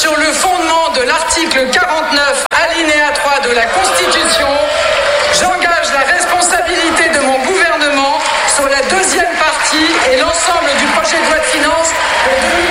sur le fondement de l'article 49, alinéa 3 de la Constitution, j'engage la responsabilité de mon gouvernement sur la deuxième partie et l'ensemble du